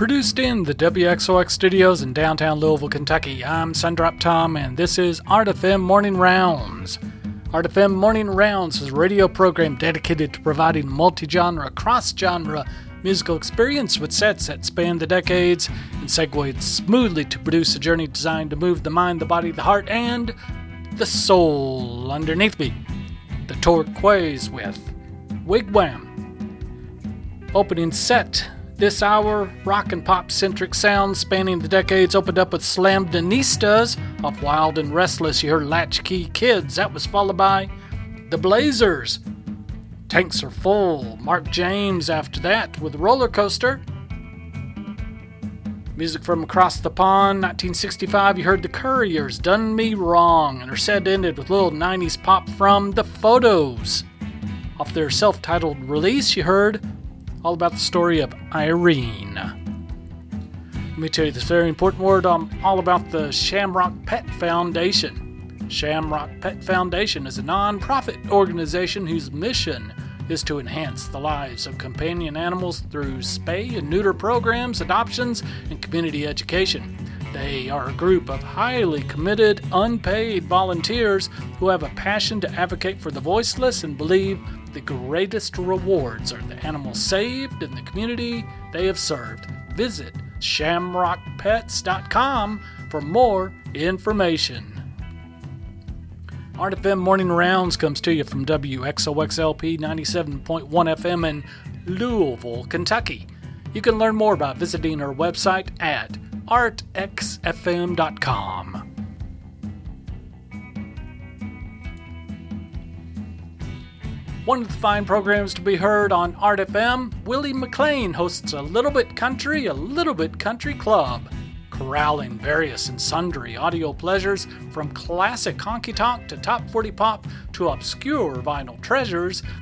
Produced in the WXOX studios in downtown Louisville, Kentucky, I'm Sundrop Tom, and this is Art FM Morning Rounds. Art FM Morning Rounds is a radio program dedicated to providing multi-genre, cross-genre musical experience with sets that span the decades and segued smoothly to produce a journey designed to move the mind, the body, the heart, and the soul. Underneath me, the Turquoise with Wigwam. Opening set this hour, rock and pop centric sounds spanning the decades opened up with Slamdanistas off Wild and Restless. You heard Latchkey Kids. That was followed by The Blazers. Tanks Are Full. Mark James after that with Roller Coaster. Music from across the pond, 1965, you heard The Couriers, Done Me Wrong, and her set ended with a little 90s pop from The Photos. Off their self-titled release, you heard all about the story of Irene. Let me tell you this very important word all about the Shamrock Pet Foundation. Shamrock Pet Foundation is a non-profit organization whose mission is to enhance the lives of companion animals through spay and neuter programs, adoptions, and community education. They are a group of highly committed, unpaid volunteers who have a passion to advocate for the voiceless and believe the greatest rewards are the animals saved and the community they have served. Visit shamrockpets.com for more information. Art FM Morning Rounds comes to you from WXOXLP 97.1 FM in Louisville, Kentucky. You can learn more about visiting our website at artxfm.com. One of the fine programs to be heard on Art FM, Willie McLean hosts a Little Bit Country Club, corralling various and sundry audio pleasures from classic honky-tonk to top 40 pop to obscure vinyl treasures.